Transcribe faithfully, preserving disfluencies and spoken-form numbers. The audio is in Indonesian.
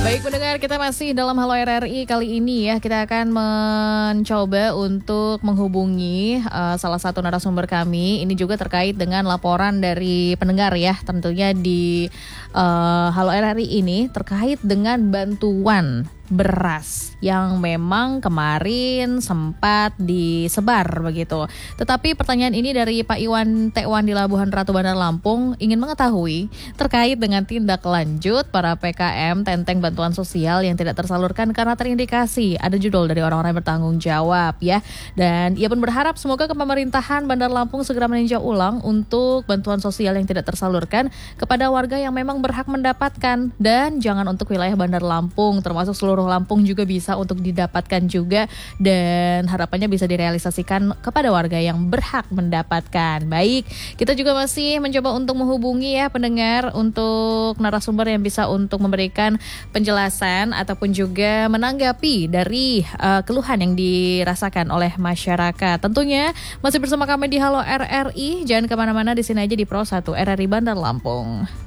Baik pendengar, kita masih dalam Halo R R I kali ini ya. Kita akan mencoba untuk menghubungi uh, salah satu narasumber kami. Ini juga terkait dengan laporan dari pendengar ya. Tentunya di uh, Halo R R I ini terkait dengan bantuan beras yang memang kemarin sempat disebar begitu. Tetapi pertanyaan ini dari Pak Iwan Tekwan di Labuhan Ratu Bandar Lampung ingin mengetahui terkait dengan tindak lanjut para P K M Tenteng Bantuan Sosial yang tidak tersalurkan karena terindikasi ada judul dari orang-orang yang bertanggung jawab ya. Dan ia pun berharap semoga pemerintahan Bandar Lampung segera meninjau ulang untuk bantuan sosial yang tidak tersalurkan kepada warga yang memang berhak mendapatkan, dan jangan untuk wilayah Bandar Lampung, termasuk seluruh Lampung juga bisa untuk didapatkan juga, dan harapannya bisa direalisasikan kepada warga yang berhak mendapatkan. Baik, kita juga masih mencoba untuk menghubungi ya pendengar untuk narasumber yang bisa untuk memberikan penjelasan ataupun juga menanggapi dari uh, keluhan yang dirasakan oleh masyarakat. Tentunya masih bersama kami di Halo R R I, jangan kemana-mana, di sini aja di Pro satu R R I Bandar Lampung.